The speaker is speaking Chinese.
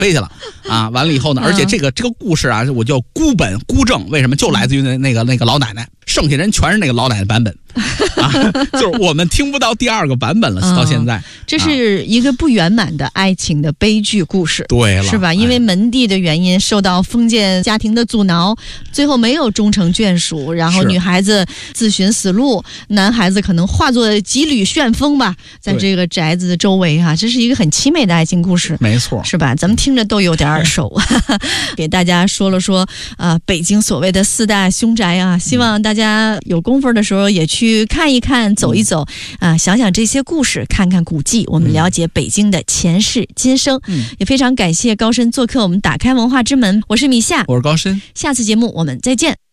回去了啊。完了以后呢，而且这个故事啊，我叫孤本孤正，为什么？就来自于那个老奶奶，剩下人全是那个老奶奶版本。就是我们听不到第二个版本了，到现在。 这是一个不圆满的爱情的悲剧故事， 对了， 是吧？因为门第的原因，受到封建家庭的阻挠，最后没有终成眷属，然后女孩子自寻死路，男孩子可能化作几缕旋风吧，在这个宅子的周围哈，这是一个很凄美的爱情故事， 没错， 是吧？咱们听着都有点耳熟。给大家说了说北京所谓的4大凶宅啊，希望大家有功夫的时候也去看一看、走一走想想这些故事，看看古迹，我们了解北京的前世今生。也非常感谢高深做客我们打开文化之门，我是米夏， 我是高深， 下次节目我们再见。